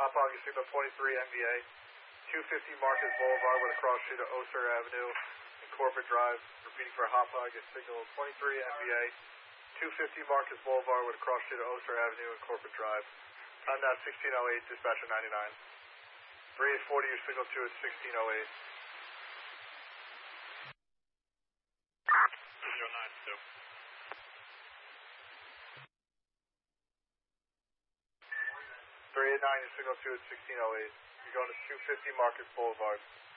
Hop Hog, your signal 23 MVA. 250 Marcus Boulevard with a cross street of Oster Avenue and Corporate Drive. Repeating for Hop Hog, your signal 23 MVA. 250 Marcus Boulevard with a cross street of Oster Avenue and Corporate Drive. On that 1608, dispatcher 99. 3840, your signal 2 at 1608. 2092. 389, your signal 2 at 1608. You're going to 250 Marcus Boulevard.